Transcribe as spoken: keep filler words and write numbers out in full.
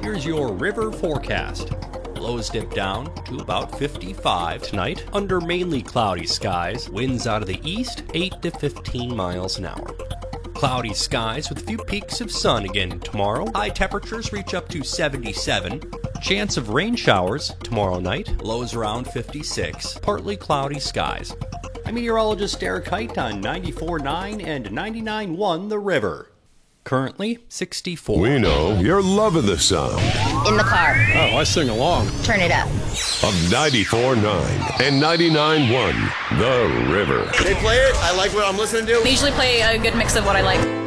here's your river forecast. Lows dip down to about fifty-five tonight, under mainly cloudy skies. Winds out of the east, eight to fifteen miles an hour. Cloudy skies with a few peaks of sun again tomorrow. High temperatures reach up to seventy-seven. Chance of rain showers tomorrow night. Lows around fifty-six. Partly cloudy skies. I'm meteorologist Eric Height on ninety-four point nine and ninety-nine point one The River. Currently sixty-four. We know you're loving the sound In the car. Oh, I sing along. Turn it up. of ninety-four point nine and ninety-nine point one The River. They play it. I like what I'm listening to. They usually play a good mix of what I like.